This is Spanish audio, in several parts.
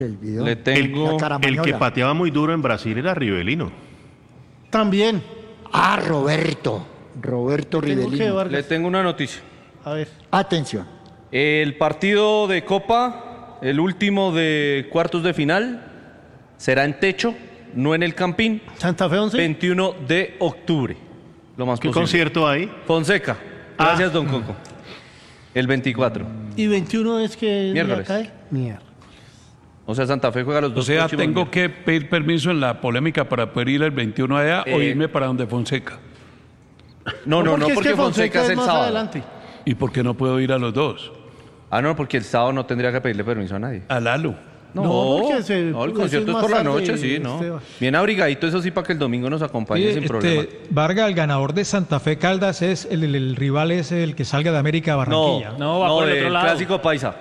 El video. Le tengo El que pateaba muy duro en Brasil era Rivelino. También. Roberto Rivelino. Le tengo una noticia. A ver. Atención. El partido de Copa, el último de cuartos de final, será en techo, no en el Campín. Santa Fe 11. 21 de octubre. Lo más ¿Qué posible. concierto hay? Fonseca. Gracias, don Coco. El 24. Y 21 es que Miércoles. cae. Mierda. O sea, Santa Fe juega los O dos sea, próximos tengo miércoles. que pedir permiso en la polémica para poder ir el 21 allá o irme para donde Fonseca. No, es porque que Fonseca es el más sábado. adelante. ¿Y por qué no puedo ir a los dos? Ah, no, porque el sábado no tendría que pedirle permiso a nadie. A Lalo. No, porque el concierto es más por la tarde, noche, sí, ¿no? Esteban. Bien abrigadito, eso sí, para que el domingo nos acompañe sin problema. Vargas, el ganador de Santa Fe Caldas, es el rival es el que salga de América a Barranquilla. No, va por el otro del lado. Clásico Paisa.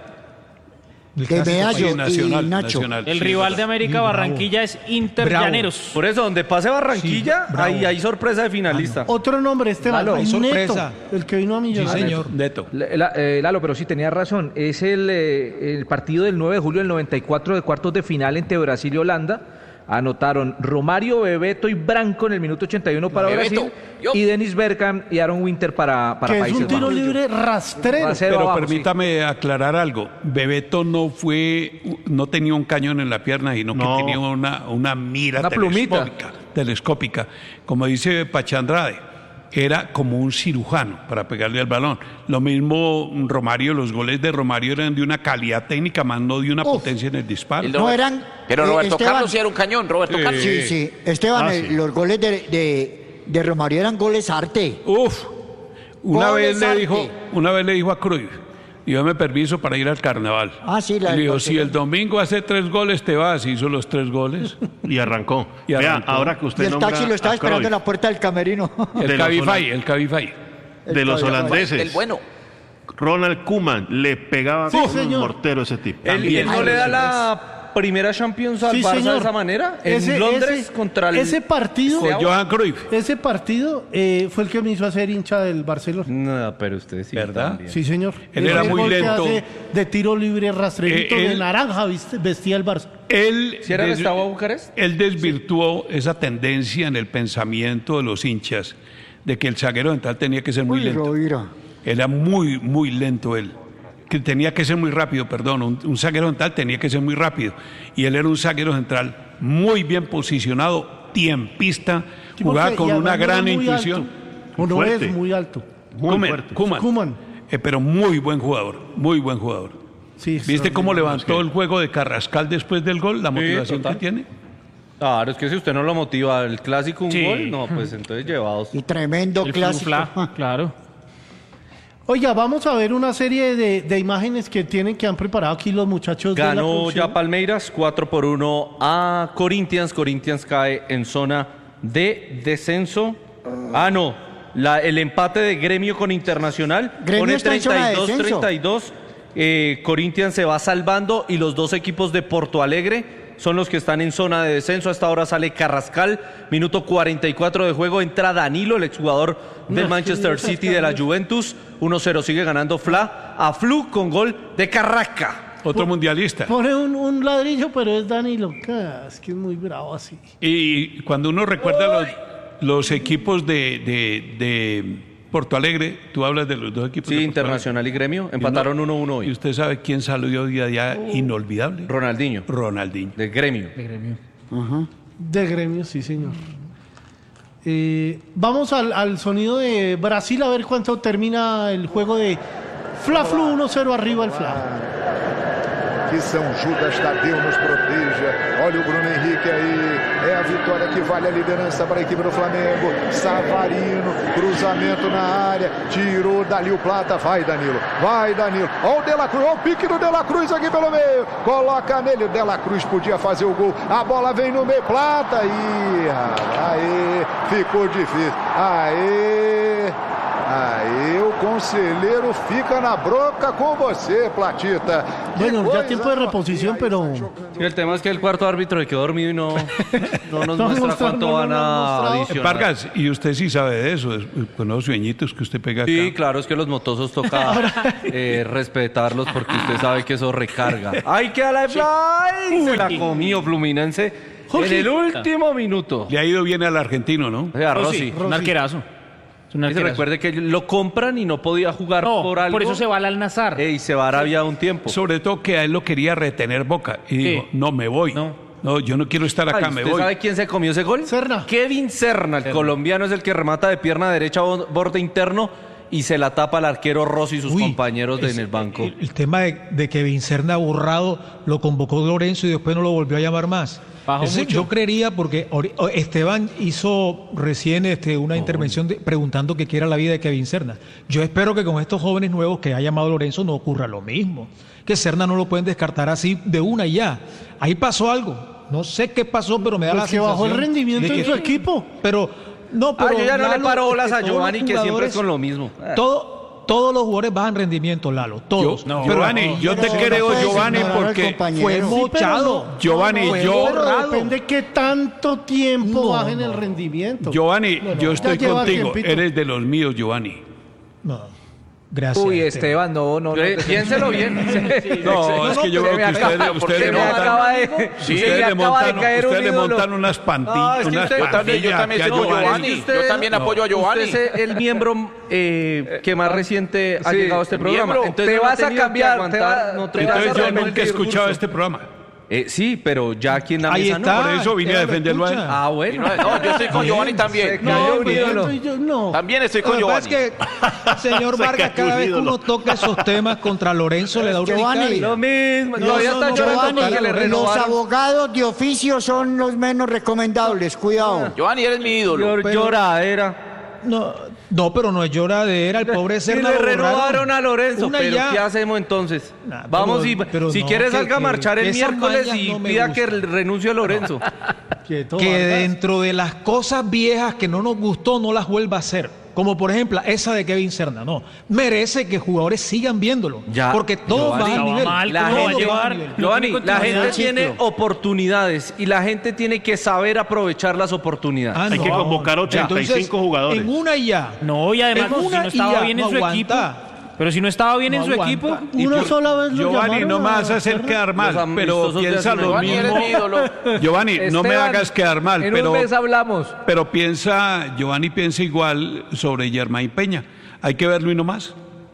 El De clásico Medallo país. Nacional, y Nacho. Nacional. El Sí, rival es de verdad. América Bravo. Barranquilla es Inter Bravo. Llaneros. Por eso, donde pase Barranquilla, Sí, bravo. ahí hay sorpresa de finalista. Otro nombre, Esteban. Lalo, Neto, sorpresa. el que vino a Sí, Millonarios. señor. Neto. Lalo, pero sí tenía razón. Es el partido del 9 de julio del 94 de cuartos de final entre Brasil y Holanda. Anotaron Romario, Bebeto y Branco en el minuto 81 para Brasil. Y Dennis Bergkamp y Aaron Winter para Que es Países un tiro Bajos. libre rastrero. Rasero Pero abajo, permítame aclarar algo. Bebeto no tenía un cañón en la pierna, sino No. que tenía una mira Una plumita. telescópica. Como dice Pachandrade, era como un cirujano para pegarle al balón. Lo mismo Romario, los goles de Romario eran de una calidad técnica, más no de una potencia en el disparo. No eran. Pero Roberto Esteban, Carlos sí era un cañón, Roberto Carlos. Sí. Esteban, Sí. los goles de Romario eran goles arte. Uf, una vez Goles le dijo a Cruyff, dígame permiso para ir al carnaval. Sí, Y le del dijo, si Barcelona. el domingo hace 3 goles, te vas. Hizo los 3 goles. Y arrancó. Y Vea, arrancó. ahora que Y usted el nombra taxi lo estaba a esperando en Cruyff, la puerta del camerino. De los El Cabify. de los holandeses, Del bueno. Ronald Koeman le pegaba con un señor. mortero a ese tipo. ¿Él no le da la primera Champions al Sí, Barça señor. de esa manera? En Londres contra el... Ese partido, Con Johan Cruyff. ese partido fue el que me hizo hacer hincha del Barcelona. No, pero usted sí. ¿Verdad? también. Sí, señor. Él era Ese muy gol que lento. hace de tiro libre rastrerito de Él- naranja vestía el Barça. ¿Sí era el Estado a Bucarest? Él desvirtuó esa tendencia en el pensamiento de los hinchas de que el zaguero central tenía que ser muy lento. Rovira. Era muy lento él. Que tenía que ser muy rápido, perdón. Un zaguero central tenía que ser muy rápido. Y él era un zaguero central muy bien posicionado, tiempista, Sí, jugaba porque- con y una además gran no es muy intuición. alto. O no Fuerte. es muy alto. Muy fuerte. Koeman. Pero muy buen jugador, muy buen jugador. Sí, ¿Viste cómo extraordinario. levantó el juego de Carrascal después del gol? La motivación total. que tiene. Claro, es que si usted no lo motiva el clásico un Sí. gol, no, pues entonces llevados. Y tremendo El clásico. flufla, claro. Oiga, vamos a ver una serie de imágenes que han preparado aquí los muchachos de la Ganó producción. ya Palmeiras 4-1 a Corinthians. Corinthians cae en zona de descenso. No. El empate de Gremio con Internacional. Gremio Pone está en zona de 32-32. Corinthians se va salvando y los dos equipos de Porto Alegre son los que están en zona de descenso. Hasta ahora sale Carrascal, minuto 44 de juego. Entra Danilo, el exjugador del Manchester City de la Juventus. 1-0 sigue ganando a Flu con gol de Carrasca. Otro mundialista. Pone un ladrillo, pero es Danilo. Es que es muy bravo así. Y cuando uno recuerda los equipos de Porto Alegre, tú hablas de los dos equipos Sí, de Porto Internacional y Gremio empataron 1-1 Alegre. ¿Y hoy. usted sabe quién salió hoy de allá inolvidable? Ronaldinho, Ronaldinho. de Gremio. De Gremio, sí, señor. Vamos al sonido de Brasil a ver cuánto termina el juego de Fla-Flu 1-0 arriba el Fla. Que São Judas Tadeu nos proteja. Olha o Bruno Henrique aí. É a vitória que vale a liderança para a equipe do Flamengo. Savarino, cruzamento na área. Tirou dali o Plata. Vai, Danilo. Vai, Danilo. Olha o De La Cruz. Olha o pique do De La Cruz aqui pelo meio. Coloca nele. O De La Cruz podia fazer o gol. A bola vem no meio. Plata. Ih, aí. Ficou difícil. Aí. Aí o conselheiro fica na bronca com você, Platita. Bueno, ya tiempo de reposición, pero Sí, el tema es que el cuarto árbitro quedó dormido y no nos muestra cuánto van a adicionar. Vargas, y usted sí sabe de eso, con los sueñitos que usted pega acá. Sí, claro, es que los motosos toca respetarlos porque usted sabe que eso recarga. ¡Ay, que a la fly! Se la comió Fluminense en el último minuto. Le ha ido bien al argentino, ¿no? O sea, Rossi. Un arquerazo. Es un Y se arquerazo. recuerde que lo compran y no podía jugar No, por algo. por eso se va al Al-Nassr. Y se va a Arabia un tiempo. Sobre todo que a él lo quería retener Boca. Y dijo, no, me voy. No, yo no quiero estar acá, Ay, me ¿usted voy. sabe quién se comió ese gol? Serna. Kevin Serna, el colombiano, es el que remata de pierna derecha, borde interno, y se la tapa al arquero Rossi y sus compañeros en el banco. El tema de que Vincerna borrado lo convocó Lorenzo y después no lo volvió a llamar más. Bajó mucho. Yo creería, porque Esteban hizo recién una intervención preguntando qué era la vida de Kevin Serna. Yo espero que con estos jóvenes nuevos que ha llamado Lorenzo no ocurra lo mismo. Que Serna no lo pueden descartar así de una y ya. Ahí pasó algo. No sé qué pasó, pero me da Pues la que sensación bajó el rendimiento de en su equipo. Pero no, pero yo ya no le Lalo, paro bolas a todos los Giovanni, que siempre es jugadores- con lo mismo. Todos los jugadores bajan rendimiento, Lalo. Todos. Giovanni, yo te pero creo, no puedes Giovanni, ignorar al porque compañero. fue Sí, mochado. Giovanni, Fue yo- Pero borrado. depende qué tanto tiempo No, bajen el no. rendimiento. Giovanni, yo estoy Ya lleva contigo. tiempito. Eres de los míos, Giovanni. No. Gracias. Uy, Esteban, no. Piénselo bien. No, es que yo veo que ustedes le montan. Sí, Ustedes le ustedes le montan unas No, pantillas. es que Unas usted- pandillas yo también que a soy Giovanni. Giovanni. Yo también apoyo a Giovanni. Usted es el miembro que más reciente ha Sí, llegado a este programa. miembro. Entonces Te no ha vas a tenido que cambiar, aguantar, te no vas te vas a Entonces yo repetir nunca he el escuchado discurso. este programa. Sí, pero ya aquí en la Ahí mesa está. Por eso vine a Esteban lo defenderlo a él. escucha. Ah, bueno. No, yo estoy con Giovanni también. No, un ídolo. No. También estoy con Lo que pasa Giovanni. es que, señor Vargas, cada vez que uno toca esos temas contra Lorenzo le da Giovanni, urticaria. Lo mismo. No, Todavía está llorando Giovanni, porque le los renovaron. abogados de oficio son los menos recomendables, cuidado. Giovanni, eres mi ídolo. Lloradera. No, pero no es lloradera, el pobre Si Serna le lo renovaron borraron. a Lorenzo, Una pero ya. ¿qué hacemos entonces? Nah, Vamos pero si no, quiere que- salga a que- marchar el que esas miércoles mañas y no me pida que gustan. renuncie a Lorenzo. Que dentro de las cosas viejas que no nos gustó no las vuelva a hacer. Como por ejemplo esa de Kevin Serna, no. Merece que jugadores sigan viéndolo. Ya, porque todos Giovanni, bajan nivel. mal, La ¿cómo va a gente, llevar? Giovanni, No tiene la gente continuidad. tiene oportunidades y la gente tiene que saber aprovechar las oportunidades. Ah, Hay que convocar 85 jugadores. En una y ya. No, y además, En si una no y estaba ya, bien en no su equipo. aguanta. Pero si no estaba bien No en su aguanta. equipo. Una sola vez lo Giovanni, llamaron no me a vas a hacer Serna. quedar mal, Los pero amistosos de piensa hace lo un año. Giovanni, eres mi mismo. ídolo. Giovanni, no me Esteban, hagas quedar mal, En pero un mes hablamos. Giovanni piensa igual sobre Germain Peña. Hay que verlo y no más.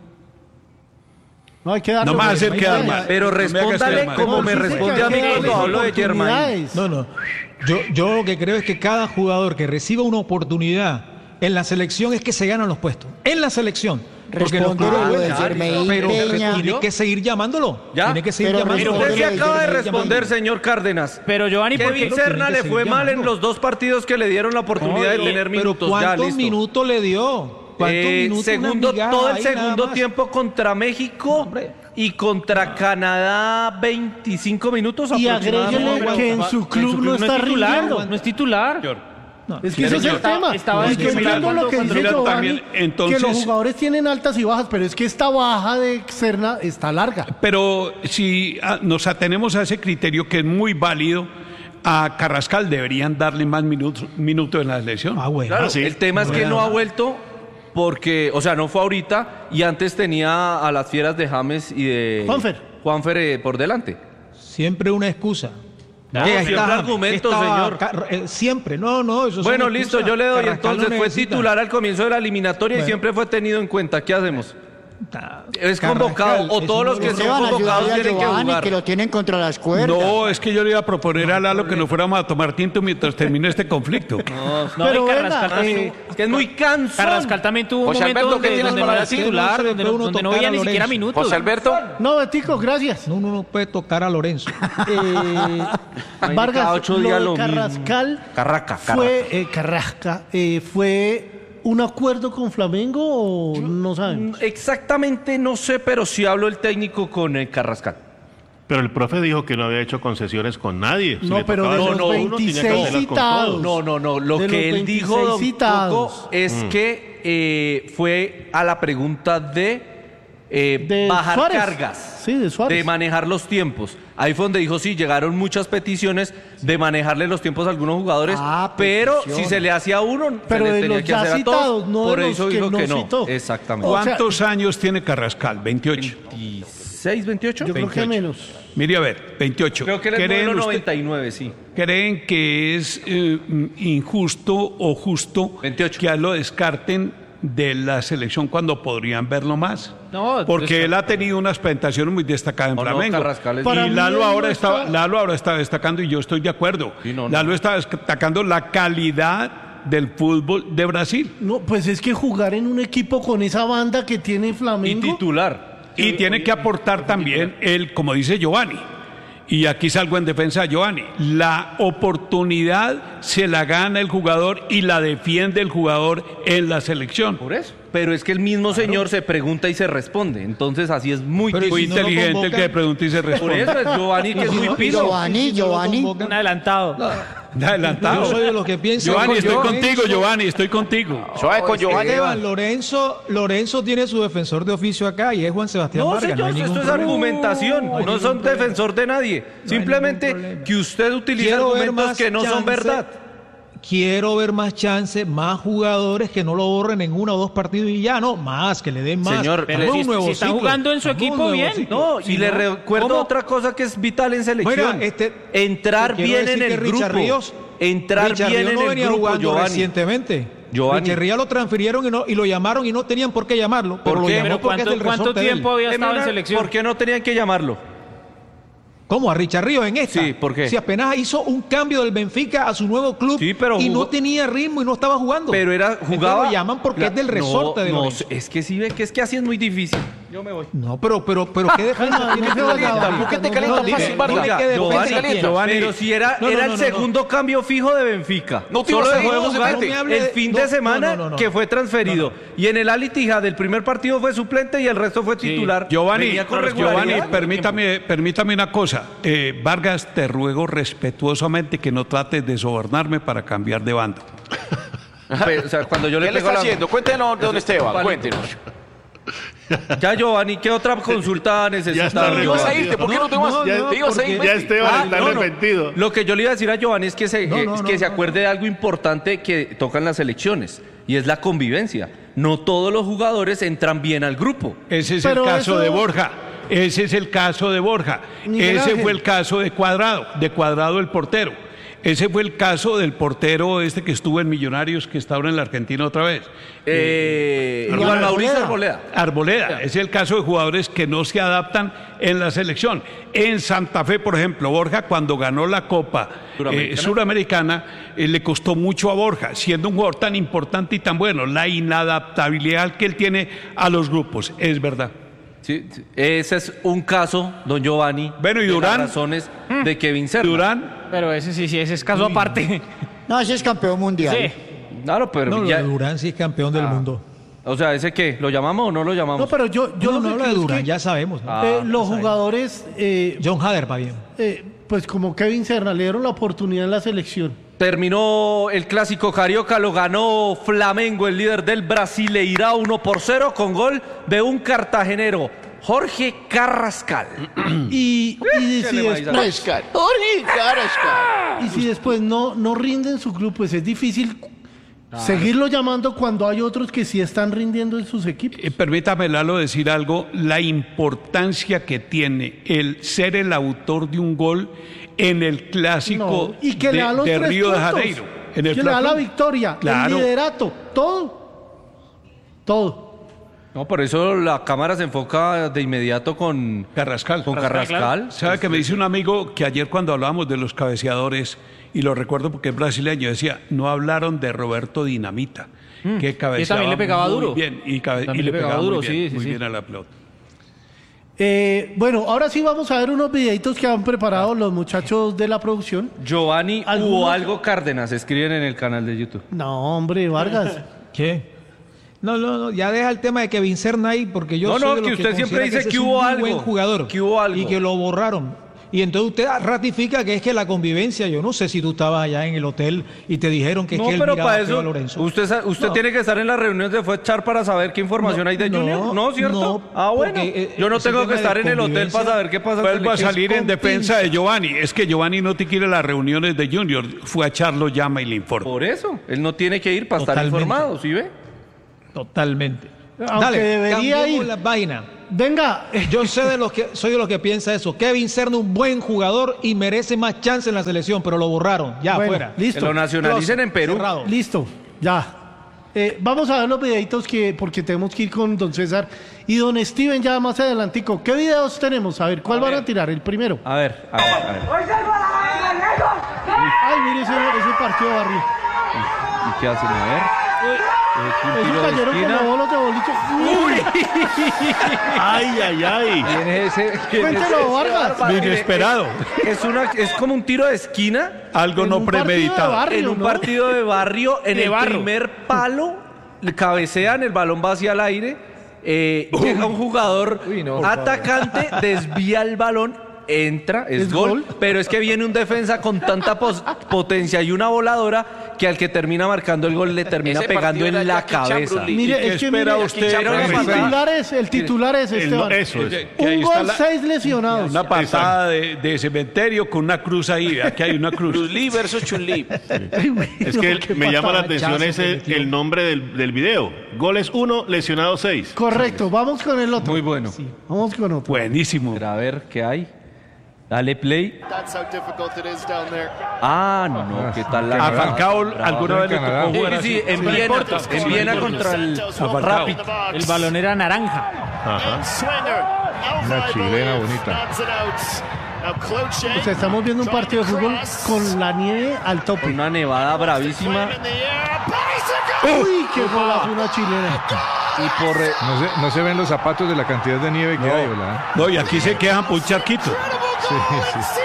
No hay que darle No me vas a hacer quedar mal. Pero No me hagas respóndale quedar mal. como me Dice que responde a mí hay que cuando darle hablo de Germain. oportunidades. No. Yo lo que creo es que cada jugador que reciba una oportunidad en la selección es que se ganan los puestos. En la selección. Porque los Responder lo de clubes- Germain pero Peña. tiene que seguir llamándolo. ¿Ya? Tiene que seguir Pero llamándolo. Usted se Porque- acaba de porque- responder, señor Cárdenas. Pero Giovanni, ¿por Kevin qué? Serna tienen le que fue seguir mal en llamando. los dos partidos que le dieron la oportunidad de tener Pero minutos. Ya, ¿cuántos listo. minutos le dio? ¿Cuántos minutos? Segundo, Una migaja todo el ahí nada segundo más. tiempo contra México hombre. y contra Canadá 25 minutos Y aproximadamente. agréguele que en su club no está titular, rindiendo. no es titular. Es que ese es el tema. estaba Es que titular entiendo lo que cuando dice mira, Giovanni, también, entonces- que los jugadores tienen altas y bajas, pero es que esta baja de Serna está larga. Pero si nos atenemos a ese criterio que es muy válido, a Carrascal deberían darle más minutos en la selección. Ah, bueno. Claro, sí. el tema es que no ha vuelto porque, o sea, no fue ahorita y antes tenía a las fieras de James y de Juanfer. por delante. Siempre una excusa. No, siempre argumentos, señor. Siempre, no, eso es Bueno, una listo, excusa. yo le doy. Carrascal Entonces lo fue necesita. titular al comienzo de la eliminatoria y Bueno. siempre fue tenido en cuenta. ¿Qué hacemos? Es Carrascal convocado o es todos uno los de que los- son Esteban, convocados ayúdale a tienen que Giovanni, jugar. que lo tienen contra las cuerdas. No, es que yo le iba a proponer a Lalo que nos fuéramos a tomar tinto mientras termine este conflicto. No, Pero y venga, Carrascal también. Es que es muy cansón. Carrascal también tuvo un José momento Alberto, ¿qué donde tienes no para era decir? titular, No se donde puede no uno veía tocar ni a siquiera Lorenzo. minutos. José Alberto. No, Betico, gracias. No, uno no puede tocar a Lorenzo. Vargas, 8 días lo lo de mismo. Carrascal fue un acuerdo con Flamengo o no saben. Exactamente no sé, pero sí habló el técnico con Carrascal. Pero el profe dijo que no había hecho concesiones con nadie. Si No, le pero tocaba de a los uno, tenía que 26 hacerlas con citados. todos. No. Lo De que los él dijo, don 26 citados. Coco, es que fue a la pregunta de bajar Suárez. cargas. Sí, de Suárez. De manejar los tiempos. Ahí fue donde dijo, sí, llegaron muchas peticiones de manejarle los tiempos a algunos jugadores, pero peticiones. si se le hacía a uno, Pero se le de tenía los que ya hacer a todos. citados, no de Por los eso que dijo no que no. citó. Exactamente. ¿Cuántos años tiene Carrascal? 28. 26, 28. Yo creo que menos. Mire, a ver, 28. Creo que él es ¿Creen modelo usted- 99, sí. ¿Creen que es injusto o justo 28. que a él lo descarten de la selección cuando podrían verlo más? No, Porque él ha tenido unas presentaciones muy destacadas en No, no, Flamengo. Carrascal es- Para Y mí Lalo él ahora no está, está- Lalo ahora está destacando y yo estoy de acuerdo. Sí, no. Lalo está destacando la calidad del fútbol de Brasil. No, pues es que jugar en un equipo con esa banda que tiene Y Flamengo. titular. Y tiene que aportar también él, como dice Giovanni. Y aquí salgo en defensa de Giovanni. La oportunidad se la gana el jugador y la defiende el jugador en la selección. Por eso. Pero es que el mismo señor se pregunta y se responde. Entonces así es muy Pero Muy si no lo inteligente el convocan- que pregunta y se Por responde. eso es Giovanni, que es muy pilo. Giovanni. Un adelantado. Adelantado. Yo soy de los que piensan. Giovanni, estoy Lorenzo- contigo, Giovanni, estoy contigo. Suave con Giovanni. Esteban, Lorenzo tiene su defensor de oficio acá y es Juan Sebastián No, Vargas. señor, hay esto ningún es problema. argumentación. No hay No ningún son problema. defensor de nadie. Simplemente ningún problema. que usted utiliza Quiero ver argumentos más que no son chance. verdad. Quiero ver más chance, más jugadores que no lo borren en 1 o 2 partidos y ya, no, más, que le den más. Señor, Estamos pero en si- un nuevo si está ciclo. jugando en su Estamos en un equipo, nuevo bien. ciclo. No, Si y le no, recuerdo ¿cómo? otra cosa que es vital en selección. Mira, entrar te quiero bien en decir el que Richard grupo. Ríos- Entrar Richard bien Ríos en no el venía grupo, jugando Giovanni. recientemente. Giovanni. Richard Ríos lo transfirieron y lo llamaron y no tenían por qué llamarlo. Pero ¿Por lo qué? llamó Pero porque es del ¿cuánto resorte de él. tiempo había estado en Una- selección? ¿Por qué no tenían que llamarlo? ¿Cómo? ¿A Richard Ríos en esta? Sí, ¿por qué? Si apenas hizo un cambio del Benfica a su nuevo club Sí, pero y jugó- no tenía ritmo y no estaba jugando. Pero Entonces jugaba. lo llaman porque es del resorte de Lorenzo. es que sí ve que es que así es muy difícil. Yo me voy. No, pero ¿qué defensa tiene no se vaya, Giovanni? ¿Por qué te No, calientas dime, fácil, dime, Vargas? dime qué defensa Giovanni, tiene. Giovanni. Pero si era No, el no. segundo cambio fijo de Benfica. No te Solo ibas a dejó de jugar, jugar no me hable el de- fin no, de semana no. que fue transferido. Y en el Al Ittihad del primer partido fue suplente y el resto fue titular. Giovanni, Venía con Giovanni, regularidad. permítame una cosa. Vargas, te ruego respetuosamente que no trates de sobornarme para cambiar de bando. O sea, cuando yo le ¿Qué le pego está la... haciendo? Cuéntenos de don Esteban, Vale. cuéntenos. Ya, Giovanni, ¿qué otra consulta necesita? está ¿Te ibas a arreglado. irte? ¿Por qué no te vas? no, ¿Te ibas a porque ir? Ya Esteban Ah, está no, no. arrepentido. Lo que yo le iba a decir a Giovanni es que se, No, que se acuerde de algo importante que tocan las elecciones y es la convivencia. No todos los jugadores entran bien al grupo. Ese es Pero el caso eso- de Borja. Ese es el caso de Borja. Miguel Ese Ángel. fue el caso de Cuadrado el portero. Ese fue el caso del portero este que estuvo en Millonarios, que está ahora en la Argentina otra vez. Iván Mauricio Arboleda. Arboleda, es el caso de jugadores que no se adaptan en la selección. En Santa Fe, por ejemplo, Borja cuando ganó la Copa Suramericana, le costó mucho a Borja, siendo un jugador tan importante y tan bueno. La inadaptabilidad que él tiene a los grupos, es verdad. Sí, sí. Ese es un caso, don Giovanni. Bueno, ¿y de Durán? las razones de Kevin Serna. Durán, Pero ese es caso aparte. No, ese es campeón mundial. Sí. Claro, pero No, lo ya- de Durán sí es campeón del mundo. o sea, ¿ese qué? ¿Lo llamamos o no lo llamamos? No, pero yo No, lo no que habla de creo es Durán, que, ya sabemos. ¿no? los jugadores, John Hader va bien. pues como Kevin Serna, le dieron la oportunidad en la selección. Terminó el clásico carioca, lo ganó Flamengo, el líder del Brasileirao 1-0 con gol de un cartagenero, Jorge Carrascal. Y si después, y si después no rinden su club, pues es difícil seguirlo llamando cuando hay otros que sí están rindiendo en sus equipos. permítame, Lalo, decir algo. La importancia que tiene el ser el autor de un gol en el clásico No, y que le da los de 3 Río de puntos, Janeiro. En el que le da la Fla-Flu. victoria, Claro. el liderato, todo. No, por eso la cámara se enfoca de inmediato con Carrascal. Carrascal. ¿Sabe que me dice un amigo que ayer cuando hablábamos de los cabeceadores, y lo recuerdo porque es brasileño, decía, no hablaron de Roberto Dinamita, que cabeceaba también le pegaba muy duro. bien, y También le pegaba duro, muy bien, sí, muy sí. bien a la pelota. Bueno, ahora sí vamos a ver unos videitos que han preparado los muchachos de la producción. Giovanni ¿Algunos? o algo Cárdenas, escriben en el canal de YouTube. No, hombre, Vargas. ¿Qué? No, ya deja el tema de Kevin Serna ahí, porque yo No, soy de que los usted siempre considera dice ese que es un hubo muy algo, buen jugador, que hubo algo. y que lo borraron. Y entonces usted ratifica que es que la convivencia, yo no sé si tú estabas allá en el hotel y te dijeron que es No, que él pero miraba para feo eso a Lorenzo. usted No. tiene que estar en las reuniones de Fuechar para saber qué información hay de Junior. ¿No, cierto? no, Bueno, porque, yo no ese tengo que tema de estar en el hotel convivencia- para saber qué pasa. Vuelvo a salir en con defensa de pinzas. Giovanni. Es que Giovanni no te quiere las reuniones de Junior. Fue a Charlo, llama y le informa. Por eso, él no tiene que ir para estar Totalmente. informado, ¿sí ve? Totalmente. Aunque Dale, debería cambiemos ir. la vaina. Venga, Yo soy de los que piensa eso. Kevin Serna, un buen jugador y merece más chance en la selección, pero lo borraron. Ya, bueno, fuera. Que listo. lo nacionalicen en Perú. Cerrado. Listo, ya. Vamos a ver los videitos porque tenemos que ir con don César y don Steven ya más adelantico. ¿Qué videos tenemos? A ver, ¿cuál van a tirar? El primero. A ver. Ay, mire ese partido de barrio. ¿Y qué hacen? A ver. Esos cayeron como bolos de boliche. Ay, ay, ay. ¿Quién es ese? Cuéntelo, Vargas. Inesperado. Es como un tiro de esquina Algo En no un partido de premeditado. barrio, en un ¿no? partido de barrio, en el primer palo, le cabecean, el balón va hacia el aire, llega un jugador Uy, no, atacante, desvía el balón, entra, es ¿Es gol, gol? pero es que viene un defensa con tanta potencia y una voladora que al que termina marcando el gol le termina Ese pegando partido en era la Jackie Chan, cabeza. Bruce Lee. Mire, ¿Qué es que espera mire, usted? Era una el patada. titular es Esteban. Eso es. Que Un ahí está gol, 6 lesionados. una patada de cementerio con una cruz ahí. Aquí hay una cruz. Bruce Lee versus Chun-Li. Es que Qué me llama la patadachazo atención que ese metió. el nombre del video. Goles 1, lesionados 6. Correcto, vamos con el otro. Muy bueno. Vamos con otro. Buenísimo. Pero a ver, ¿qué hay? Dale play. Ah, no, ¿qué tal la A Falcao alguna vez le tocó Sí, jugar sí, así. en Viena, en Viena contra el Rapid. El balón era naranja. Una chilena bonita. O sea, estamos viendo un partido de fútbol con la nieve al tope. Una nevada bravísima Uy, qué golazo, una chilena. y por No se ven los zapatos de la cantidad de nieve que hay, ¿verdad? No, y aquí se quejan por un charquito. Sí, sí.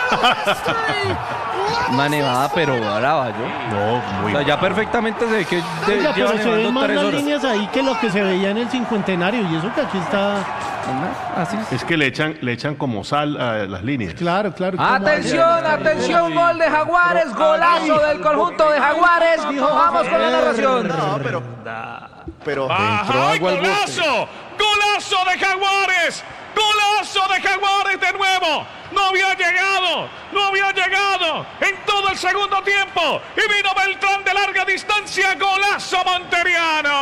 una nevada pero brava, yo. No, muy O sea, ya perfectamente se ve que Oiga, pero llevan se ven nevando más 3 las horas. líneas ahí que lo que se veía en el cincuentenario. Y eso que aquí está. Así es. Es que le echan como sal a las líneas. Claro, claro. ¿cómo Atención, atención, gol de Jaguares, golazo del conjunto de Jaguares. Vamos con la narración. No, pero Entró agua al bote. ¡Golazo de Jaguares! ¡Golazo de Jaguares de nuevo! No había llegado en todo el segundo tiempo. Y vino Beltrán de larga distancia. ¡Golazo monteriano!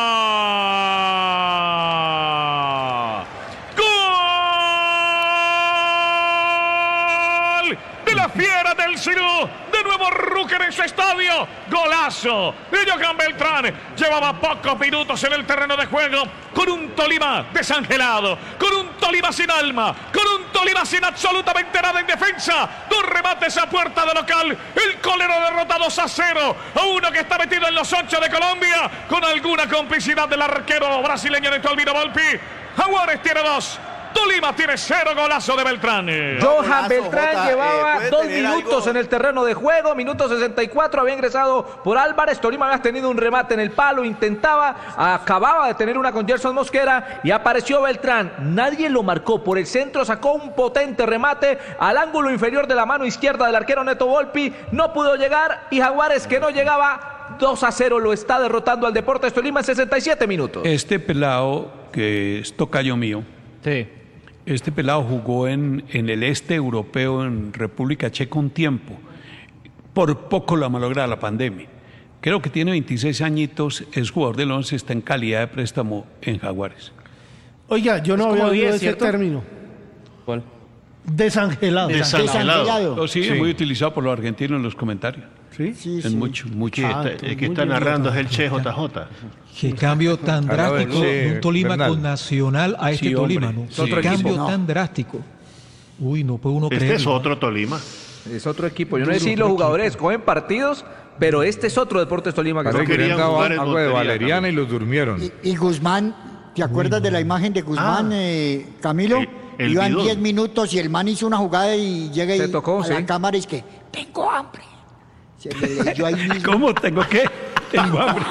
¡Gol de la fiera del Cirú! De nuevo Rucker en su estadio. ¡Golazo de Johan Beltrán! Llevaba pocos minutos en el terreno de juego con un Tolima desangelado, con un Tolima sin alma, con un Tolima sin absolutamente nada en defensa. Dos remates a puerta de local. El Colero derrota 2-0 a uno que está metido en los 8 de Colombia con alguna complicidad del arquero brasileño Neto Albino Volpi. Jaguares tiene 2. Tolima tiene 0, golazo de Beltrán. Johan Beltrán Jota, llevaba puede 2 tener minutos algo. en el terreno de juego, minuto 64, había ingresado por Álvarez, Tolima había tenido un remate en el palo, acababa de tener una con Gerson Mosquera y apareció Beltrán, nadie lo marcó, por el centro sacó un potente remate al ángulo inferior de la mano izquierda del arquero Neto Volpi, no pudo llegar y Jaguares que no llegaba, 2-0 lo está derrotando al Deportes Tolima en 67 minutos. Este pelado, que es tocayo mío, Sí. este pelado jugó en el este europeo, en República Checa un tiempo. Por poco lo malogra la pandemia. Creo que tiene 26 añitos, es jugador del 11, está en calidad de préstamo en Jaguares. Oiga, yo no Es había como oído 10, ese ¿cierto? término. ¿Cuál? Desangelado. Desangelado. Oh, sí, es muy utilizado por los argentinos en los comentarios. ¿Sí? Sí, Es sí. mucho. El que está narrando es el Che JJ. Qué cambio tan A ver, drástico sí, de un Tolima Bernal. con Nacional a este Sí, hombre. Tolima, ¿no? Es Qué otro cambio equipo. tan drástico. Uy, no puede uno Este creerlo. es otro Tolima. Es otro equipo, yo no sé si los jugadores cogen partidos, pero este es otro Deportes Tolima que Parece está- que le han querían dado jugar en algo de Montería valeriana y los durmieron. Y Guzmán, ¿te acuerdas de la imagen de Guzmán, Camilo? El Iban bidón. 10 minutos y el man hizo una jugada y llega Se y tocó, a la sí. cámara y es que tengo hambre. Se le leyó ahí mismo. ¿Cómo tengo que? Tengo hambre.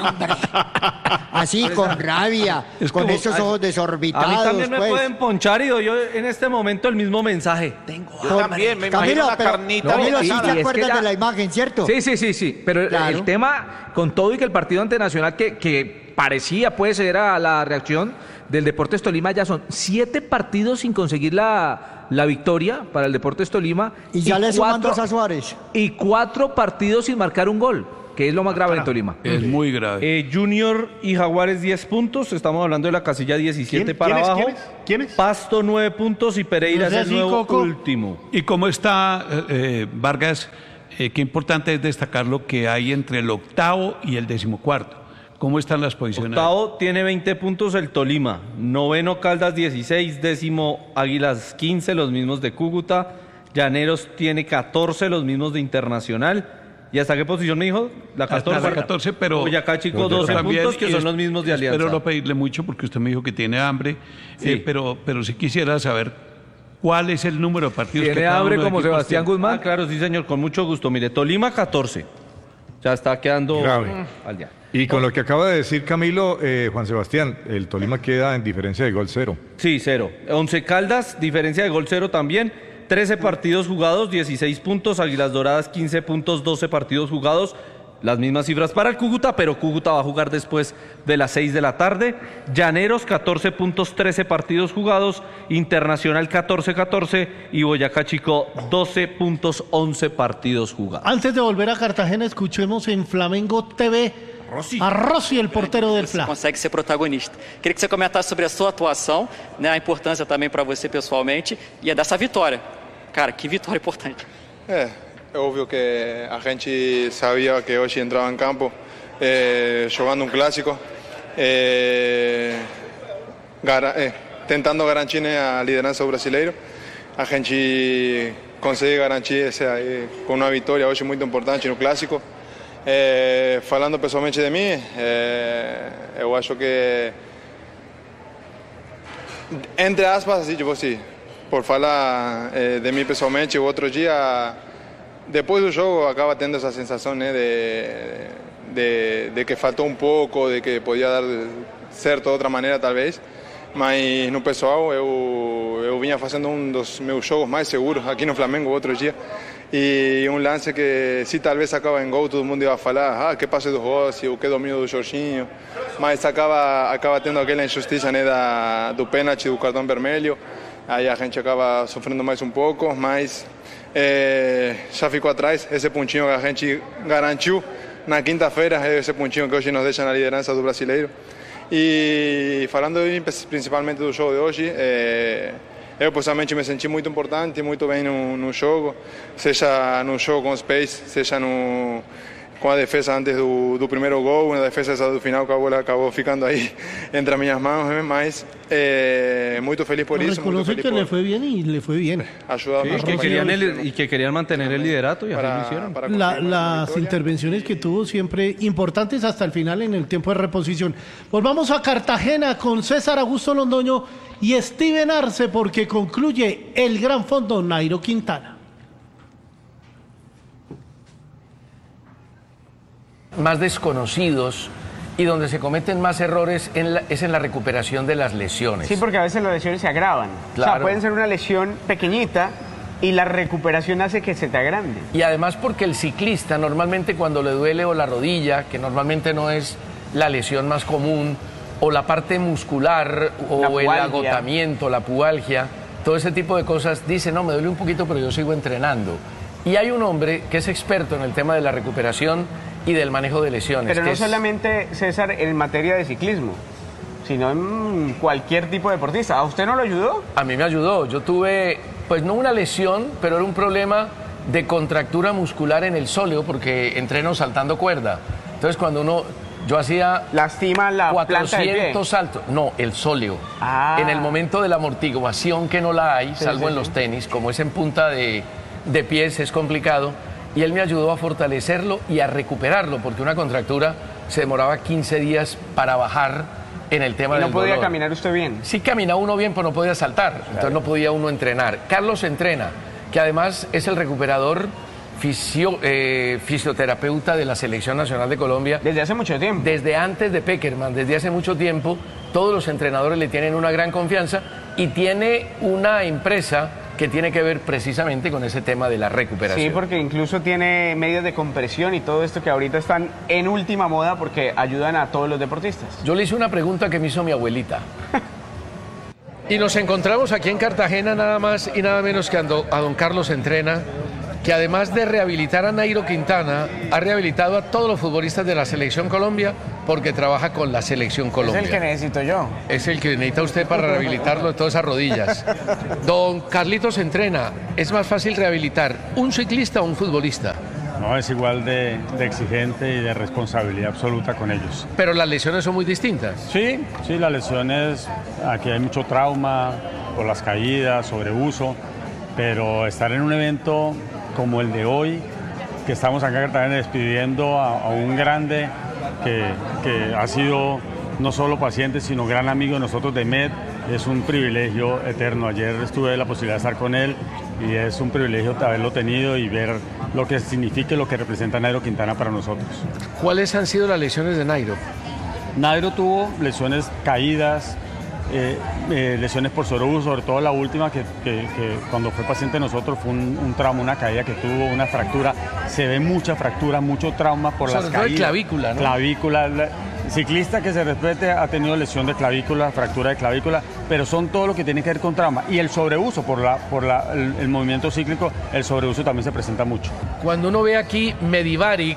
Así, con rabia, Es con como- esos ojos A desorbitados. mí también me pues. pueden ponchar y doy yo en este momento el mismo mensaje. Tengo Yo también, me imagino Camilo, una pero, carnita. Camilo, sí y te es que acuerdas ya- de la imagen, ¿cierto? Sí, pero Claro. el tema, con todo y que el partido ante Nacional que parecía puede ser a la reacción del Deportes Tolima, ya son 7 partidos sin conseguir la victoria para el Deportes Tolima. Y ya le suman 4 2 a Suárez. y 4 partidos sin marcar un gol, que es lo más grave en Tolima. Es muy grave. Junior y Jaguares 10 puntos, estamos hablando de la casilla 17 para abajo. ¿Quiénes? Pasto 9 puntos y Pereira No sea es el así, nuevo Coco. último. ¿Y cómo está, Vargas? Qué importante es destacar lo que hay entre el 8º y el 14º. ¿Cómo están las posiciones? Octavo tiene 20 puntos el Tolima, noveno Caldas 16, décimo Águilas 15, los mismos de Cúcuta, Llaneros tiene 14, los mismos de Internacional. ¿Y hasta qué posición me dijo? La 14. Hasta la 14, pero Boyacá Chico pero 12 también puntos, que son es- los mismos de Alianza. Espero no pedirle mucho porque usted me dijo que tiene hambre, Sí. pero sí quisiera saber cuál es el número de partidos que Tiene cada hambre uno de como equipos Sebastián tiene. Guzmán. Ah, claro, sí, señor, con mucho gusto. Mire, Tolima 14. Ya está quedando Grave. al día. Y con lo que acaba de decir Camilo, Juan Sebastián, el Tolima queda en diferencia de gol 0. Sí, 0. 11 Caldas, diferencia de gol 0 también. 13 partidos jugados, 16 puntos. Águilas Doradas, 15 puntos, 12 partidos jugados. Las mismas cifras para el Cúcuta, pero Cúcuta va a jugar después de las 6 de la tarde. Llaneros, 14 puntos, 13 partidos jugados. Internacional, 14 y Boyacá Chico, 12 puntos, 11 partidos jugados. Antes de volver a Cartagena, escuchemos en Flamengo TV a Rossi, el portero del Fla. Consegue ser protagonista. Queria que você comentasse sobre a sua atuação, né, a importância também para você pessoalmente e a dessa vitória. Cara, que vitória importante. É óbvio que a gente sabia que hoje entrava em campo jogando um clássico, tentando garantir a liderança do brasileiro. A gente consegue garantir com uma vitória hoje muito importante no clássico. Falando pessoalmente de mim, eu acho que, entre aspas, assim, tipo assim, por falar de mim pessoalmente, o outro dia, depois do jogo, acaba tendo essa sensação, né, de que faltou um pouco, de que podia dar certo de outra maneira, talvez. Mas no pessoal, eu vinha fazendo um dos meus jogos mais seguros aqui no Flamengo outro dia. E um lance que, se talvez acaba em gol, todo mundo ia falar, que passe do Rossi, o que domínio do Jorginho. Mas acaba tendo aquela injustiça, né, do pênalti, do cartão vermelho. Aí a gente acaba sofrendo mais um pouco, mas já ficou atrás. Esse pontinho que a gente garantiu na quinta-feira, esse pontinho que hoje nos deixa na liderança do brasileiro. E falando principalmente do jogo de hoje, eu pessoalmente me senti muito importante, muito bem no jogo, seja no jogo com os pés, seja com a defesa antes do primeiro gol, na defesa do final, que a bola acabou ficando aí entre as minhas mãos, mas muito feliz por isso. Muito Reconoce feliz que le por fue bien y le fue bien. ayudar Sí, que querían mantener el liderato y así lo hicieron. Las intervenciones que tuvo siempre importantes hasta el final en el tiempo de reposición. Volvamos a Cartagena con César Augusto Londoño y Steven Arce porque concluye el Gran Fondo Nairo Quintana. Más desconocidos y donde se cometen más errores es en la recuperación de las lesiones. Sí, porque a veces las lesiones se agravan. O sea, Claro. pueden ser una lesión pequeñita y la recuperación hace que se te agrande. Y además porque el ciclista normalmente cuando le duele o la rodilla, que normalmente no es la lesión más común, o la parte muscular, o el pubalgia. agotamiento, la pubalgia, todo ese tipo de cosas, dice, no, me duele un poquito, pero yo sigo entrenando. Y hay un hombre que es experto en el tema de la recuperación y del manejo de lesiones. Pero que no es- solamente, César, en materia de ciclismo, sino en cualquier tipo de deportista. ¿A usted no lo ayudó? A mí me ayudó. Yo tuve, pues no una lesión, pero era un problema de contractura muscular en el sóleo porque entreno saltando cuerda. Entonces cuando yo hacía lastima la planta del pie. 400 saltos, no, el sóleo. En el momento de la amortiguación que no la hay, Sí, salvo sí, en sí. los tenis, como es en punta de pies es complicado. Y él me ayudó a fortalecerlo y a recuperarlo, porque una contractura se demoraba 15 días para bajar en el tema ¿Y no del podía dolor. caminar usted bien? Sí caminaba uno bien, pero no podía saltar, entonces no podía uno entrenar. Carlos entrena, que además es el recuperador fisioterapeuta de la Selección Nacional de Colombia. Desde hace mucho tiempo. Desde antes de Pekerman, desde hace mucho tiempo. Todos los entrenadores le tienen una gran confianza y tiene una empresa que tiene que ver precisamente con ese tema de la recuperación. Sí, porque incluso tiene medios de compresión y todo esto que ahorita están en última moda porque ayudan a todos los deportistas. Yo le hice una pregunta que me hizo mi abuelita. Y nos encontramos aquí en Cartagena nada más y nada menos que a don Carlos Entrena, que además de rehabilitar a Nairo Quintana, ha rehabilitado a todos los futbolistas de la Selección Colombia porque trabaja con la Selección Colombia. Es el que necesito yo. Es el que necesita usted para rehabilitarlo de todas esas rodillas. Don Carlitos Entrena, ¿es más fácil rehabilitar un ciclista o un futbolista? No, es igual de exigente y de responsabilidad absoluta con ellos. Pero las lesiones son muy distintas. Sí, las lesiones, aquí hay mucho trauma por las caídas, sobreuso, pero estar en un evento como el de hoy, que estamos acá en Cartagena despidiendo a un grande que ha sido no solo paciente, sino gran amigo de nosotros de MED, es un privilegio eterno. Ayer tuve la posibilidad de estar con él y es un privilegio haberlo tenido y ver lo que significa y lo que representa Nairo Quintana para nosotros. ¿Cuáles han sido las lesiones de Nairo? Nairo tuvo lesiones caídas, lesiones por sobreuso, sobre todo la última que cuando fue paciente de nosotros fue un trauma, una caída que tuvo, una fractura. Se ve mucha fractura, mucho trauma por las caídas. De clavícula, ¿no? Clavícula. Ciclista que se respete ha tenido lesión de clavícula, fractura de clavícula, pero son todo lo que tiene que ver con trauma. Y el sobreuso por el movimiento cíclico, el sobreuso también se presenta mucho. Cuando uno ve aquí Medivaric,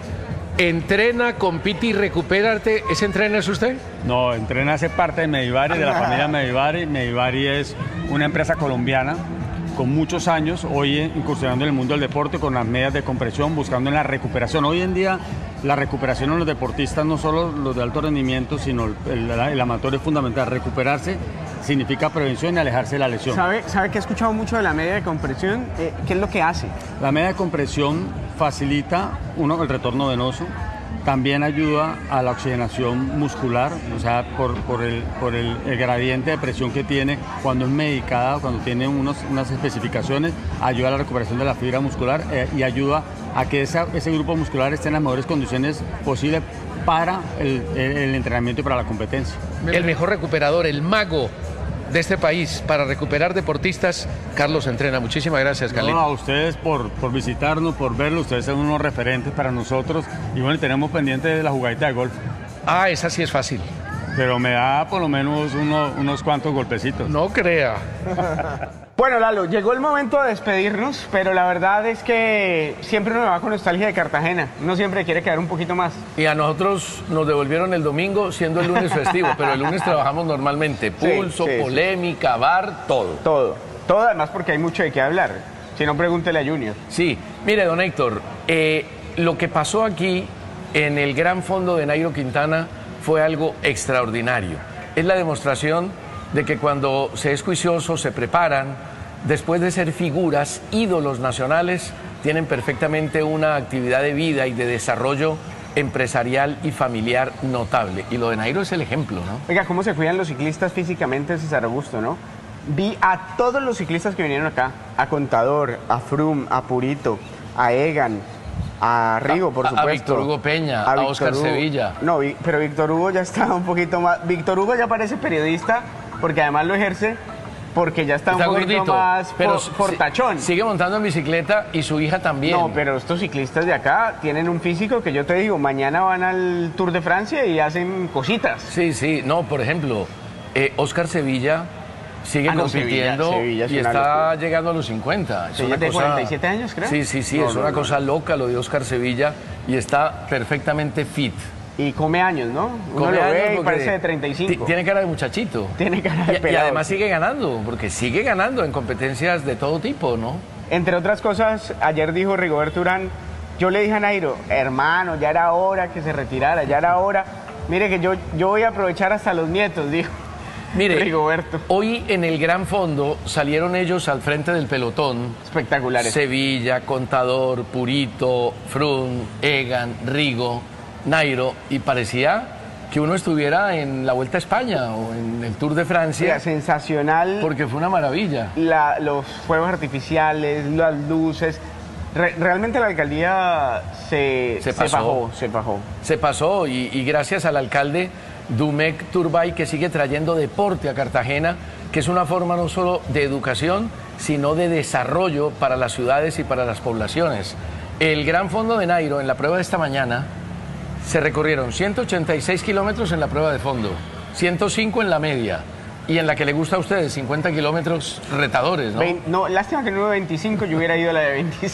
entrena, compite y recupérate, ¿ese entrena es usted? No, entrena hace parte de Medivari, de la familia Medivari. Medivari es una empresa colombiana con muchos años, hoy incursionando en el mundo del deporte con las medias de compresión, buscando en la recuperación. Hoy en día la recuperación en los deportistas, no solo los de alto rendimiento, sino el amateur es fundamental. Recuperarse significa prevención y alejarse de la lesión. ¿Sabe que he escuchado mucho de la media de compresión? ¿Qué es lo que hace? La media de compresión facilita, el retorno venoso, también ayuda a la oxigenación muscular, o sea, por el gradiente de presión que tiene cuando es medicada, cuando tiene unas especificaciones, ayuda a la recuperación de la fibra muscular y ayuda a que ese grupo muscular esté en las mejores condiciones posibles para el entrenamiento y para la competencia. El mejor recuperador, el mago de este país para recuperar deportistas, Carlos Entrena. Muchísimas gracias, Carlitos. No, a ustedes por visitarnos, por verlo. Ustedes son unos referentes para nosotros. Y bueno, tenemos pendiente la jugadita de golf. Ah, esa sí es fácil. Pero me da por lo menos unos cuantos golpecitos. No crea. Bueno, Lalo, llegó el momento de despedirnos, pero la verdad es que siempre uno va con nostalgia de Cartagena. Uno siempre quiere quedar un poquito más. Y a nosotros nos devolvieron el domingo siendo el lunes festivo, pero el lunes trabajamos normalmente. Pulso, polémica, VAR, todo. Todo además porque hay mucho de qué hablar. Si no, pregúntele a Junior. Sí, mire, don Héctor, lo que pasó aquí en el Gran Fondo de Nairo Quintana fue algo extraordinario. Es la demostración de que cuando se es juicioso, se preparan, después de ser figuras, ídolos nacionales, tienen perfectamente una actividad de vida y de desarrollo empresarial y familiar notable. Y lo de Nairo es el ejemplo, ¿no? Oiga, cómo se cuidan los ciclistas físicamente, César Augusto, ¿no? Vi a todos los ciclistas que vinieron acá, a Contador, a Froome, a Purito, a Egan, a Rigo, por supuesto. A Víctor Hugo Peña, a Óscar Sevilla. No, pero Víctor Hugo ya está un poquito más... Víctor Hugo ya parece periodista, porque además lo ejerce, porque ya está un poquito gordito, más fortachón. Sigue montando en bicicleta y su hija también. No, pero estos ciclistas de acá tienen un físico que yo te digo, mañana van al Tour de Francia y hacen cositas. Sí, no, por ejemplo, Óscar Sevilla sigue compitiendo Sevilla y está llegando a los 50. Es una cosa... 47 años, creo. Sí, es una cosa loca lo de Óscar Sevilla y está perfectamente fit. Y come años, ¿no? Uno lo ve y parece de 35. Tiene cara de muchachito. Tiene cara de pelado. Y además sigue ganando, porque sigue ganando en competencias de todo tipo, ¿no? Entre otras cosas, ayer dijo Rigoberto Urán, yo le dije a Nairo, hermano, ya era hora que se retirara, ya era hora. Mire que yo voy a aprovechar hasta los nietos, dijo. Mire, Rigoberto. Hoy en el Gran Fondo salieron ellos al frente del pelotón. Espectaculares. Sevilla, Contador, Purito, Froome, Egan, Rigo, Nairo, y parecía que uno estuviera en la Vuelta a España o en el Tour de Francia. Era sensacional. Porque fue una maravilla. Los fuegos artificiales, las luces. Realmente la alcaldía se bajó. Se pasó y gracias al alcalde Dumek Turbay, que sigue trayendo deporte a Cartagena, que es una forma no solo de educación, sino de desarrollo para las ciudades y para las poblaciones. El Gran Fondo de Nairo, en la prueba de esta mañana, se recorrieron 186 kilómetros en la prueba de fondo, 105 en la media, y en la que le gusta a ustedes, 50 kilómetros retadores, ¿no? No, lástima que no hubo 25, yo hubiera ido a la de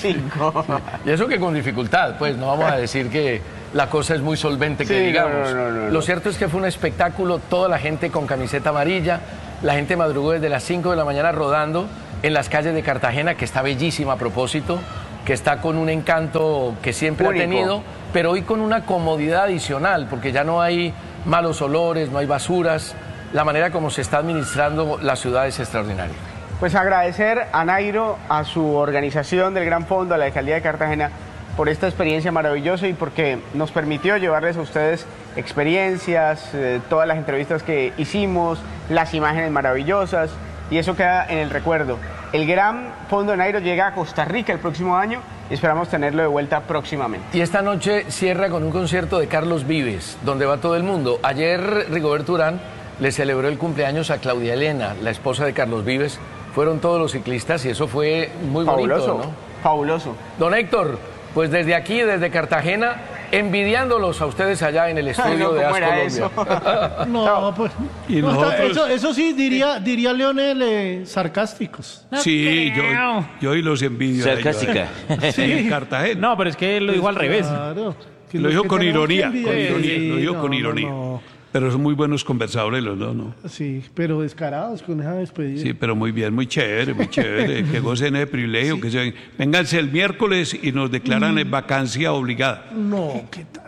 25. Y eso que con dificultad, pues no vamos a decir que la cosa es muy solvente, que digamos. No. Lo cierto es que fue un espectáculo, toda la gente con camiseta amarilla, la gente madrugó desde las 5 de la mañana rodando en las calles de Cartagena, que está bellísima a propósito, que está con un encanto que siempre único. Ha tenido, pero hoy con una comodidad adicional, porque ya no hay malos olores, no hay basuras. La manera como se está administrando la ciudad es extraordinaria. Pues agradecer a Nairo, a su organización del Gran Fondo, a la Alcaldía de Cartagena, por esta experiencia maravillosa y porque nos permitió llevarles a ustedes experiencias, todas las entrevistas que hicimos, las imágenes maravillosas, y eso queda en el recuerdo. El Gran Fondo de Nairo llega a Costa Rica el próximo año y esperamos tenerlo de vuelta próximamente. Y esta noche cierra con un concierto de Carlos Vives, donde va todo el mundo. Ayer Rigoberto Urán le celebró el cumpleaños a Claudia Elena, la esposa de Carlos Vives. Fueron todos los ciclistas y eso fue muy bonito, ¿no? Fabuloso. Don Héctor, pues desde aquí, desde Cartagena, envidiándolos a ustedes allá en el estudio de AS Colombia. No, pues. Y nosotros... eso sí, diría Leonel, sarcásticos. Sí, yo y los envidio. Sarcástica. Sí, en Cartagena. No, pero es que él lo dijo al revés. Claro. Lo dijo con ironía, lo dijo Sí, con ironía. no. Pero son muy buenos conversadores los dos, ¿no? Sí, pero descarados con esa despedida. Sí, pero muy bien, muy chévere, que gocen ese privilegio, Sí. que se vénganse el miércoles y nos declaran en vacancia obligada. No, ¿qué tal?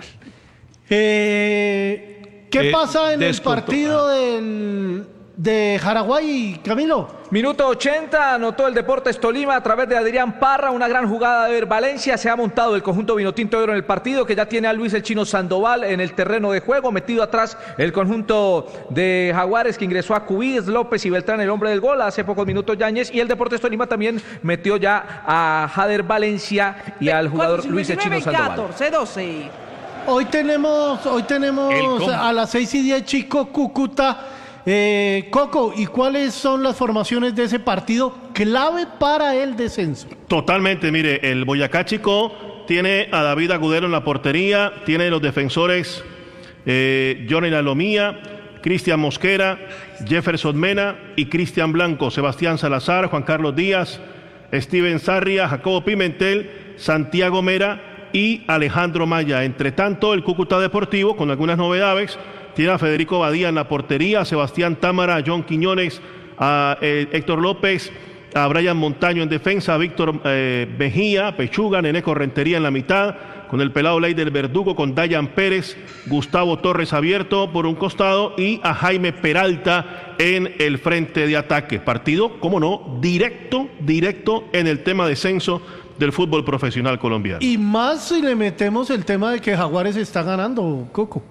¿Qué pasa en el partido de Jaraguay, Camilo? Minuto 80, anotó el Deportes Tolima a través de Adrián Parra, una gran jugada de Ever Valencia, se ha montado el conjunto vinotinto de oro en el partido, que ya tiene a Luis el Chino Sandoval en el terreno de juego, metido atrás el conjunto de Jaguares, que ingresó a Cubides, López y Beltrán, el hombre del gol, hace pocos minutos Yáñez, y el Deportes Tolima también metió ya a Jader Valencia y al jugador Luis el Chino Sandoval. 14-12. Hoy tenemos a las 6:10 Chico Cúcuta. Coco, ¿y cuáles son las formaciones de ese partido clave para el descenso? Totalmente, mire, el Boyacá Chico tiene a David Agudelo en la portería, tiene los defensores Johnny Lalomía, Cristian Mosquera, Jefferson Mena y Cristian Blanco, Sebastián Salazar, Juan Carlos Díaz, Steven Sarria, Jacobo Pimentel, Santiago Mera y Alejandro Maya. Entre tanto, el Cúcuta Deportivo, con algunas novedades, tiene a Federico Badía en la portería, a Sebastián Támara, a John Quiñones, a Héctor López, a Brian Montaño en defensa, a Víctor Mejía, Pechuga, Neneco Rentería en la mitad, con el pelado Leider Verdugo, con Dayan Pérez, Gustavo Torres abierto por un costado y a Jaime Peralta en el frente de ataque. Partido, cómo no, directo en el tema descenso del fútbol profesional colombiano. Y más si le metemos el tema de que Jaguares está ganando, Coco.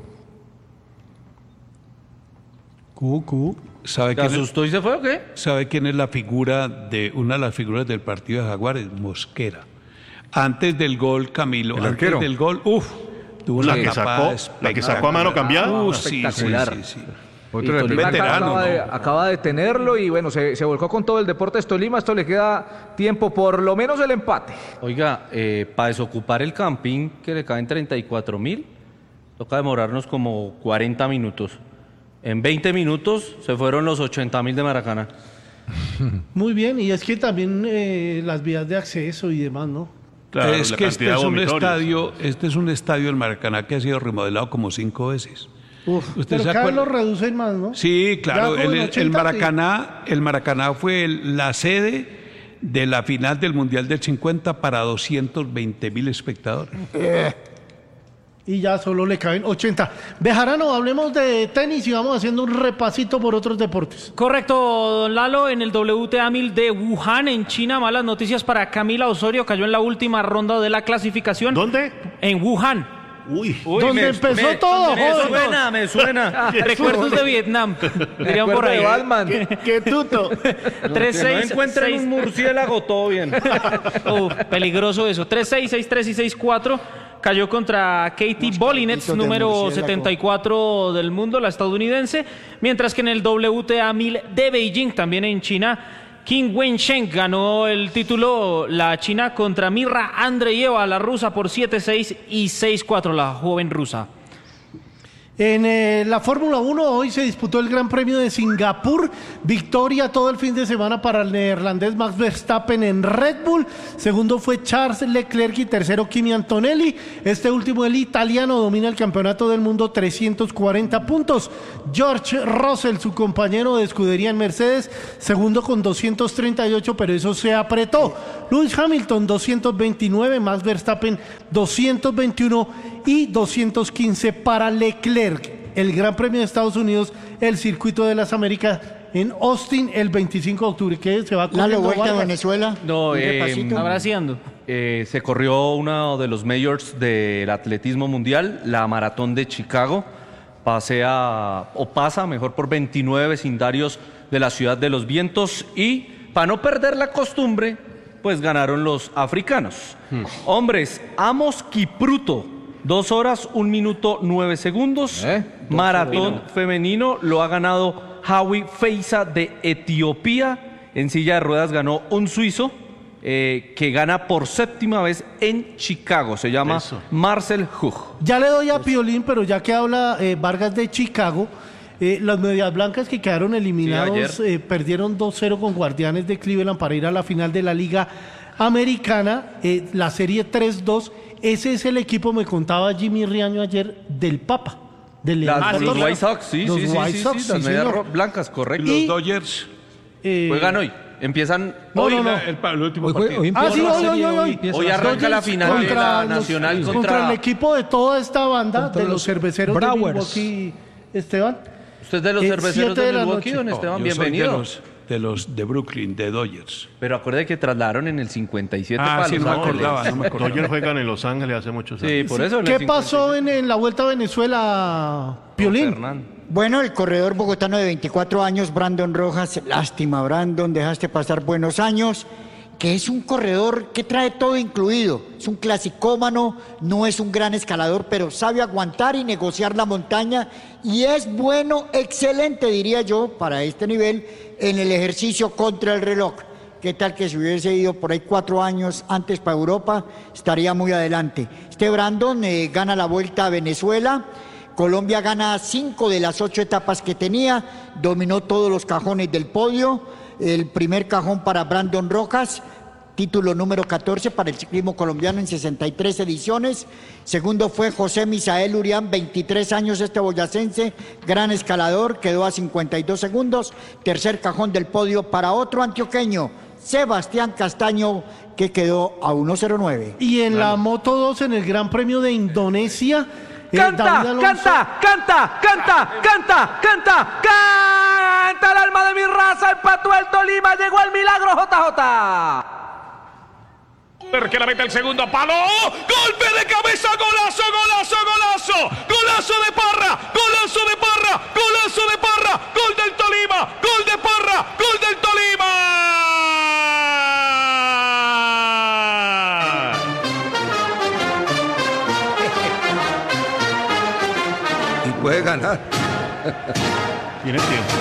¿Sabe ¿Se asustó y se fue o qué? ¿Sabe quién es una de las figuras del partido de Jaguares? Mosquera. Antes del gol, Camilo, ¿El arquero? antes del gol, tuvo La una que tapada la que sacó a mano cambiada. Espectacular. Sí. Y Tolima veterano, acaba de tenerlo y bueno, se volcó con todo el Deportes Tolima. Esto le queda tiempo, por lo menos el empate. Oiga, para desocupar el campín que le caben 34.000, toca demorarnos como 40 minutos. En 20 minutos se fueron los 80.000 de Maracaná. Muy bien, y es que también las vías de acceso y demás, ¿no? Claro, es que este es un estadio del Maracaná que ha sido remodelado como 5 veces. Pero cada vez lo reducen más, ¿no? Sí, claro, el Maracaná fue la sede de la final del Mundial del 50 para 220.000 espectadores. Y ya solo le caben 80. Bejarano, hablemos de tenis y vamos haciendo un repasito por otros deportes. Correcto, don Lalo, en el WTA 1000 de Wuhan, en China, malas noticias para Camila Osorio, cayó en la última ronda de la clasificación. ¿Dónde? En Wuhan. Uy, donde empezó todo. Me suena. Recuerdos de Vietnam. Dirían por ahí. De Batman. ¡Qué tuto! 3-6. No encuentren un murciélago, todo bien. Peligroso eso. 3-6, 6-3 y 6-4. Cayó contra Katie Bolinets, número 74 del mundo, la estadounidense. Mientras que en el WTA 1000 de Beijing, también en China, Qin Wensheng ganó el título, la china, contra Mirra Andreeva, la rusa, por 7-6 y 6-4, la joven rusa. En la Fórmula 1 hoy se disputó el Gran Premio de Singapur, victoria todo el fin de semana para el neerlandés Max Verstappen en Red Bull, segundo fue Charles Leclerc y tercero Kimi Antonelli, este último el italiano domina el campeonato del mundo 340 puntos, George Russell, su compañero de escudería en Mercedes, segundo con 238, pero eso se apretó, Lewis Hamilton 229, Max Verstappen 221 y 215 para Leclerc. El Gran Premio de Estados Unidos, el Circuito de las Américas en Austin el 25 de octubre. ¿Qué se va a correr? ¿La vuelta a Venezuela? No, Abraciando. se corrió uno de los majors del atletismo mundial, la Maratón de Chicago. Pasa mejor por 29 vecindarios de la Ciudad de los Vientos y, para no perder la costumbre, pues ganaron los africanos. Hombres, Amos Kipruto, 2 horas, 1 minuto, 9 segundos. Maratón femenino lo ha ganado Hawi Feisa de Etiopía. En silla de ruedas ganó un suizo que gana por 7ª vez en Chicago. Se llama Marcel Hug. Ya le doy a Piolín, pero ya que habla Vargas de Chicago, las Medias Blancas que quedaron eliminados perdieron 2-0 con Guardianes de Cleveland para ir a la final de la Liga Americana, la serie 3-2. Ese es el equipo, me contaba Jimmy Riaño ayer, del Papa. Los White Sox, Los White Sox, las medias blancas, correcto. Los Dodgers juegan hoy. Empiezan hoy hoy. el último partido. Hoy arranca la final de la Nacional contra el equipo de toda esta banda de los cerveceros Brewers. de Milwaukee, Esteban. Usted es de los cerveceros de Milwaukee, don Esteban, Yo bienvenido. soy de los de Brooklyn, de Dodgers. Pero acuerde que trasladaron en el 57 para sí, Los no me Ángeles. acordaba. Dodgers juegan en Los Ángeles hace muchos años. Sí, por eso. ¿Qué pasó en la Vuelta a Venezuela, Piolín? Bueno, el corredor bogotano de 24 años, Brandon Rojas, lástima, Brandon, dejaste pasar buenos años, que es un corredor que trae todo incluido, es un clasicómano, no es un gran escalador, pero sabe aguantar y negociar la montaña, y es bueno, excelente, diría yo, para este nivel, en el ejercicio contra el reloj. ¿Qué tal que si hubiese ido por ahí 4 años antes para Europa? Estaría muy adelante. Este Brandon gana la Vuelta a Venezuela. Colombia gana 5 de las 8 etapas que tenía, dominó todos los cajones del podio. El primer cajón para Brandon Rojas, título número 14 para el ciclismo colombiano en 63 ediciones. Segundo fue José Misael Urián, 23 años este boyacense, gran escalador, quedó a 52 segundos. Tercer cajón del podio para otro antioqueño, Sebastián Castaño, que quedó a 1.09. Y en la Moto 2, en el Gran Premio de Indonesia... Canta el alma de mi raza, empató el Tolima, llegó el milagro JJ. Que la mete el segundo palo, golpe de cabeza, golazo, golazo, golazo, golazo de Parra, golazo de Parra, golazo de Parra, gol del Tolima, gol de Parra, gol del Tolima. Puede ganar. Tiene tiempo.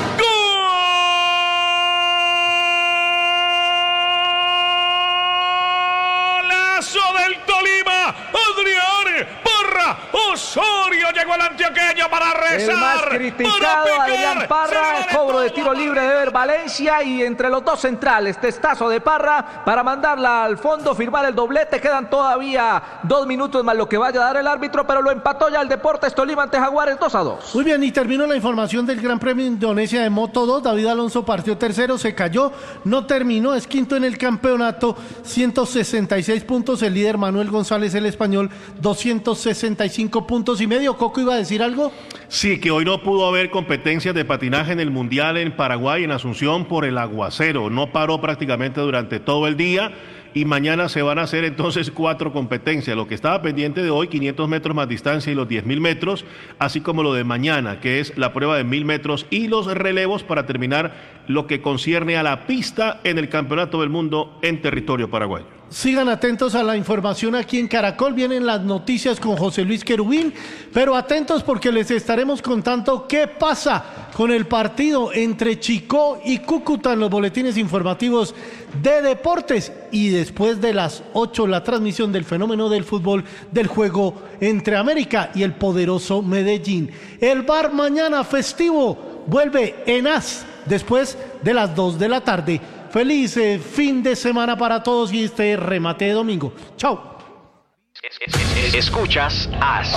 ¡Golazo del Tolima! Adrián Parra Osorio llegó al antioqueño para rezar. El más criticado, Adrián Parra, el cobro de tiro libre de Ever Valencia y entre los dos centrales, testazo de Parra para mandarla al fondo, firmar el doblete. Quedan todavía 2 minutos más lo que vaya a dar el árbitro, pero lo empató ya el Deportes Tolima ante Jaguares 2-2. Muy bien, y terminó la información del Gran Premio de Indonesia de Moto 2. David Alonso partió tercero, se cayó, no terminó, es quinto en el campeonato, 166 puntos. El líder Manuel González, el español, 265 puntos y medio. ¿Coco iba a decir algo? Sí, que hoy no pudo haber competencias de patinaje en el Mundial en Paraguay, en Asunción, por el aguacero. No paró prácticamente durante todo el día. y mañana se van a hacer entonces 4 competencias. Lo que estaba pendiente de hoy, 500 metros más distancia y los 10.000 metros, así como lo de mañana, que es la prueba de 1.000 metros y los relevos para terminar lo que concierne a la pista en el Campeonato del Mundo en territorio paraguayo. Sigan atentos a la información aquí en Caracol, vienen las noticias con José Luis Querubín, pero atentos porque les estaremos contando qué pasa con el partido entre Chicó y Cúcuta en los boletines informativos de deportes, y después de las 8 la transmisión del fenómeno del fútbol del juego entre América y el poderoso Medellín. El bar mañana festivo vuelve en AS después de las 2 de la tarde. Feliz fin de semana para todos y este remate de domingo. Chao. Escuchas AS.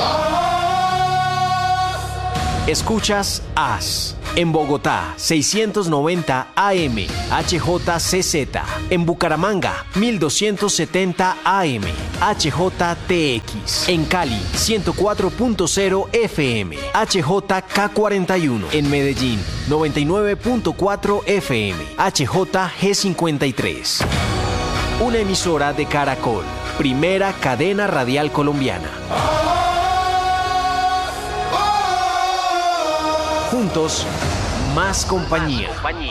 Escuchas AS. En Bogotá, 690 AM, HJCZ. En Bucaramanga, 1270 AM, HJTX. En Cali, 104.0 FM, HJK41. En Medellín, 99.4 FM, HJG53. Una emisora de Caracol, primera cadena radial colombiana. Juntos, más compañía.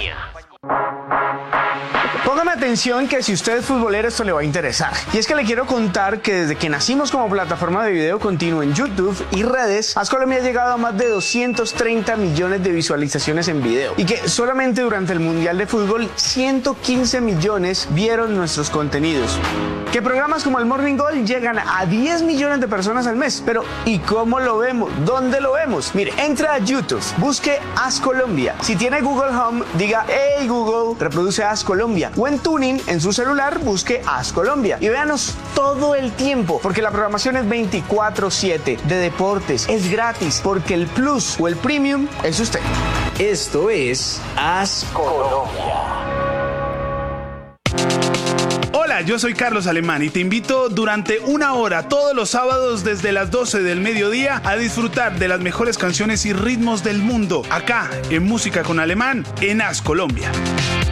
Póngame atención que si usted es futbolero esto le va a interesar. Y es que le quiero contar que desde que nacimos como plataforma de video continuo en YouTube y redes, AS Colombia ha llegado a más de 230 millones de visualizaciones en video. Y que solamente durante el Mundial de Fútbol 115 millones vieron nuestros contenidos. Que programas como el Morning Goal llegan a 10 millones de personas al mes. Pero ¿y cómo lo vemos? ¿Dónde lo vemos? Mire, entra a YouTube, busque AS Colombia. Si tiene Google Home, diga "Hey Google, reproduce AS Colombia". O en Tuning, en su celular, busque AS Colombia. Y véanos todo el tiempo, porque la programación es 24/7 de deportes. Es gratis, porque el Plus o el Premium es usted. Esto es AS Colombia. Hola, yo soy Carlos Alemán y te invito durante 1 hora todos los sábados desde las 12 del mediodía a disfrutar de las mejores canciones y ritmos del mundo, acá en Música con Alemán en AS Colombia.